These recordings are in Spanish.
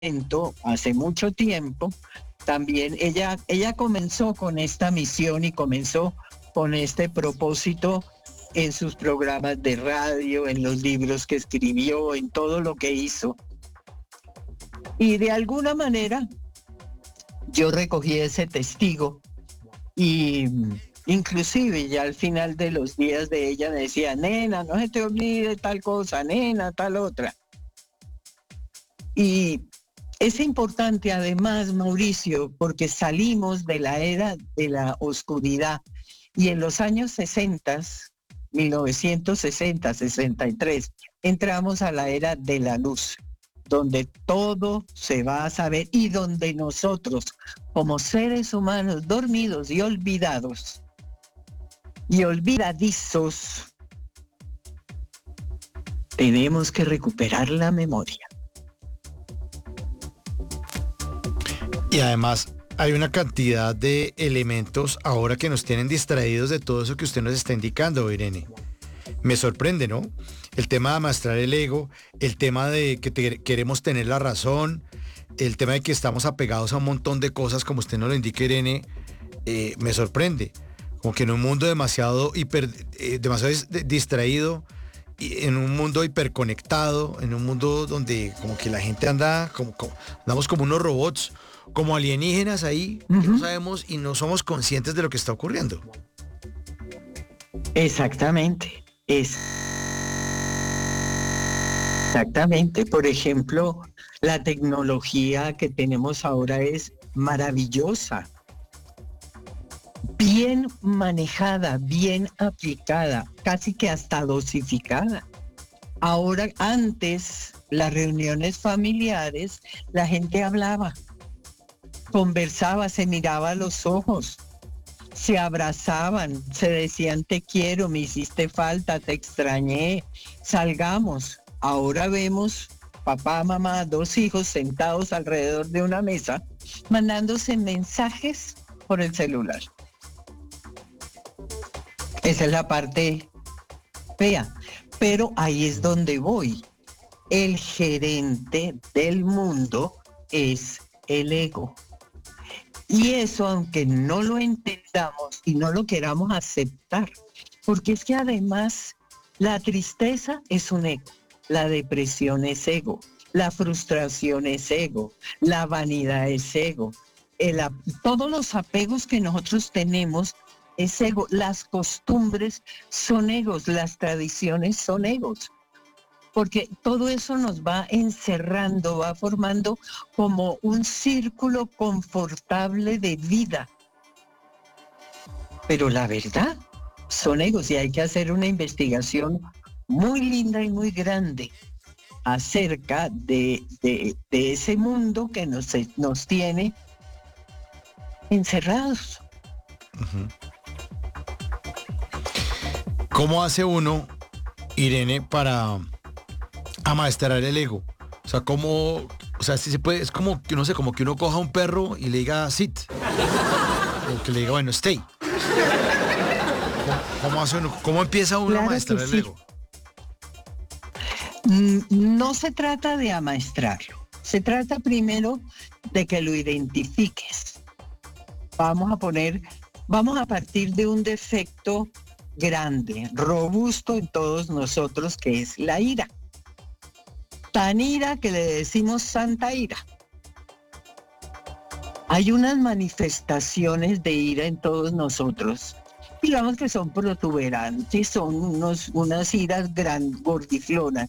hace mucho tiempo, también ella comenzó con esta misión y comenzó con este propósito en sus programas de radio, en los libros que escribió, en todo lo que hizo. Y de alguna manera yo recogí ese testigo y inclusive ya al final de los días de ella me decía, nena, no se te olvide tal cosa, nena, tal otra. Y es importante además, Mauricio, porque salimos de la era de la oscuridad y en los años 60, 1960, 63, entramos a la era de la luz, donde todo se va a saber y donde nosotros, como seres humanos dormidos y olvidados y olvidadizos, tenemos que recuperar la memoria. Y además hay una cantidad de elementos ahora que nos tienen distraídos de todo eso que usted nos está indicando, Irene. Me sorprende, ¿no? El tema de amastrar el ego, el tema de que queremos tener la razón, el tema de que estamos apegados a un montón de cosas, como usted nos lo indica, Irene, me sorprende. Como que en un mundo demasiado distraído, y en un mundo hiperconectado, en un mundo donde como que la gente andamos como unos robots, como alienígenas ahí, que no sabemos y no somos conscientes de lo que está ocurriendo. Exactamente. Exactamente. Por ejemplo, la tecnología que tenemos ahora es maravillosa, bien manejada, bien aplicada, casi que hasta dosificada. Ahora, antes, las reuniones familiares, la gente hablaba, conversaba, se miraba a los ojos, se abrazaban, se decían te quiero, me hiciste falta, te extrañé, salgamos. Ahora vemos papá, mamá, dos hijos sentados alrededor de una mesa, mandándose mensajes por el celular. Esa es la parte fea, pero ahí es donde voy. El gerente del mundo es el ego. Y eso, aunque no lo entendamos y no lo queramos aceptar, porque es que además la tristeza es un ego, la depresión es ego, la frustración es ego, la vanidad es ego, todos los apegos que nosotros tenemos es ego, las costumbres son egos, las tradiciones son egos. Porque todo eso nos va encerrando, va formando como un círculo confortable de vida. Pero la verdad, son egos y hay que hacer una investigación muy linda y muy grande acerca de ese mundo que nos tiene encerrados. Uh-huh. ¿Cómo hace uno, Irene, para amaestrar el ego? O sea, si se puede, es como que no sé, como que uno coja a un perro y le diga sit, o que le diga, bueno, stay. ¿Cómo hace uno? ¿Cómo empieza uno a amaestrar el ego? No se trata de amaestrarlo, se trata primero de que lo identifiques. Vamos a partir de un defecto grande, robusto en todos nosotros, que es la ira. Tan ira que le decimos santa ira. Hay unas manifestaciones de ira en todos nosotros, digamos que son protuberantes, son unas iras gordiflonas.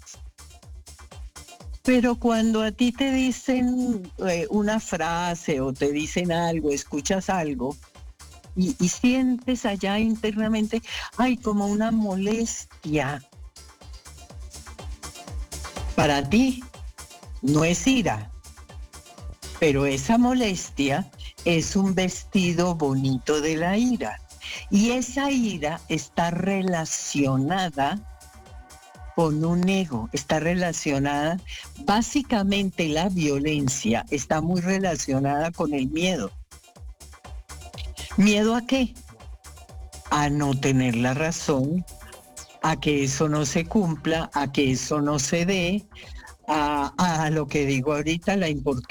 Pero cuando a ti te dicen una frase o te dicen algo, escuchas algo y sientes allá internamente, hay como una molestia. Para ti no es ira, pero esa molestia es un vestido bonito de la ira. Y esa ira está relacionada con un ego, está relacionada, básicamente la violencia está muy relacionada con el miedo. ¿Miedo a qué? A no tener la razón, a que eso no se cumpla, a que eso no se dé, a lo que digo ahorita, la importancia